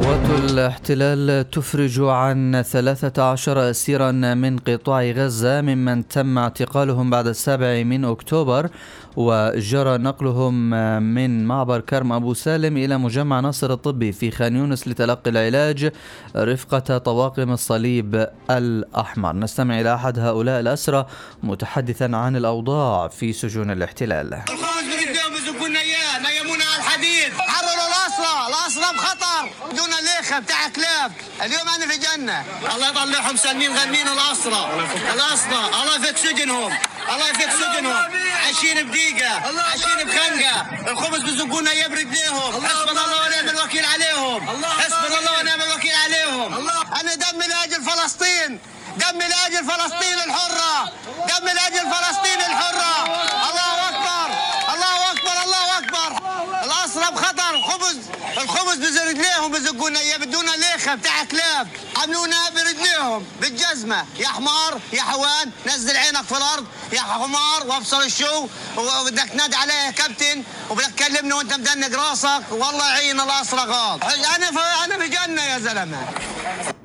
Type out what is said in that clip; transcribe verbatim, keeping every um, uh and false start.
قوات الاحتلال تفرج عن ثلاثة عشر أسيرا من قطاع غزة ممن تم اعتقالهم بعد السابع من أكتوبر، وجرى نقلهم من معبر كرم أبو سالم إلى مجمع ناصر الطبي في خان يونس لتلقي العلاج رفقة طواقم الصليب الأحمر. نستمع إلى أحد هؤلاء الأسرى متحدثا عن الأوضاع في سجون الاحتلال. الأسرى بخطر بدون ليخة بتاع كلاب. اليوم أنا في جنة. الله يطلعهم سالمين غنمين الأسرى. الأسرى الله يفك سجنهم. الله يفك سجنهم. عايشين بدقيقة، عايشين بخنقة. الخبز بزقونا يبرد ليهم. حسبنا الله ونعم الوكيل عليهم. حسبنا الله ونعم الوكيل عليهم. أنا دمي لأجل فلسطين. دمي لأجل فلسطين الحرة. دمي لأجل فلسطين الحرة. الله أكبر. الله أكبر. الله أكبر. الأسرى بخطر. الخبز الخبز برجليهم بزقونا اياه بدون ليخه بتاع كلاب. عملونا برجليهم بالجزمه. يا حمار يا حوان نزل عينك في الارض يا حمار وابصر الشو، وبدك تنادي عليه يا كابتن وبدك تكلمني وانت مدنق راسك. والله يعين الاسرى غاض. انا انا بجنه يا زلمه.